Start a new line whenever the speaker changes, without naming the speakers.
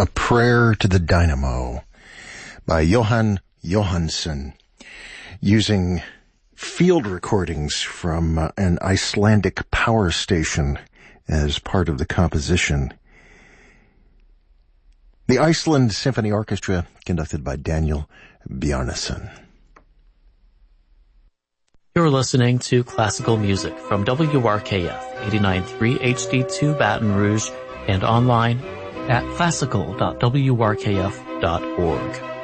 A Prayer to the Dynamo by Jóhann Jóhannsson, using field recordings from an Icelandic power station as part of the composition. The Iceland Symphony Orchestra, conducted by Daniel Bjarnason.
You're listening to classical music from WRKF 89.3 HD2 Baton Rouge and online at classical.wrkf.org.